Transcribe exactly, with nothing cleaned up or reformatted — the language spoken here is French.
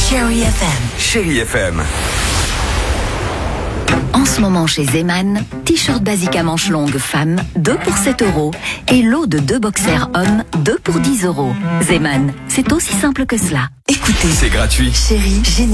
Chérie F M. Chérie F M. En ce moment chez Zeman, t-shirt basique à manches longues femmes, deux pour sept euros. Et lot de deux boxers hommes, deux pour dix euros. Zeman, c'est aussi simple que cela. Écoutez, C'est gratuit. Chérie, génial.